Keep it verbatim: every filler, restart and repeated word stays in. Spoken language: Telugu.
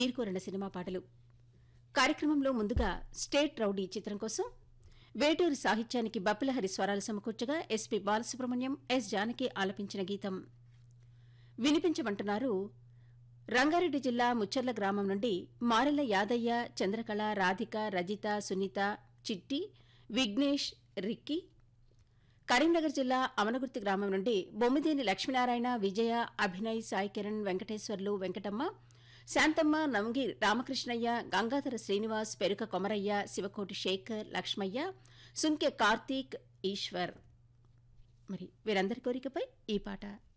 నీర్కోరణ సినిమా పాటలు. కార్యక్రమంలో ముందుగా స్టేట్ రౌడీ చిత్రం కోసం వేటూరి సాహిత్యానికి బప్పిలహరి స్వరాలు సమకూర్చగా ఎస్పీ బాలసుబ్రహ్మణ్యం, ఎస్ జానకి ఆలపించిన గీతం వినిపించమంటున్నారు. రంగారెడ్డి జిల్లా ముచ్చర్ల గ్రామం నుండి మారెల యాదయ్య, చంద్రకళ, రాధిక, రజిత, సునీత, చిట్టి, విఘ్నేష్, రిక్కి. కరీంనగర్ జిల్లా అమనగుర్తి గ్రామం నుండి బొమ్మిదేని లక్ష్మీనారాయణ, విజయ, అభినయ్, సాయి కిరణ్, వెంకటేశ్వర్లు, వెంకటమ్మ, శాంతమ్మ, నంగి రామకృష్ణయ్య, గంగాధర శ్రీనివాస్, పెరుక కొమరయ్య, శివకోటి శేఖర్, లక్ష్మయ్య, సుంకె కార్తీక్, ఈశ్వర్. మరి వీరందరి కోరికపై ఈ పాట.